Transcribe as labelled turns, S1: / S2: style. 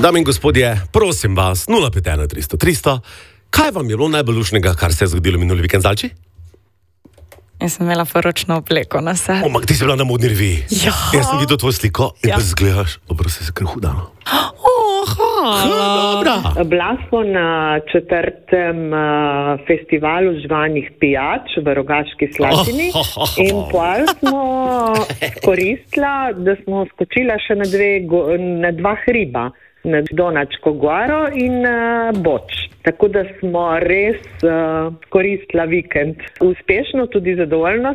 S1: Dame in gospodje, prosim vas, 051 300 300, kaj vam je bilo najbolj lušnega, kar se je zgodilo minuli vikend, Zalči?
S2: Jaz sem imela poročno obleko na sebi.
S1: Ampak ti si bila na modni reviji.
S2: Ja.
S1: Jaz sem videl tvojo sliko in pa zgledaš, obrosi se kar hudano. Dobra.
S3: Bila smo na 4. festivalu žvanih pijač v Rogaški Slatini in pol smo koristila, da smo skočila še na 2 hriba, na Donačko goro in Boč. Tako da smo res koristila vikend. Uspešno, tudi zadovoljno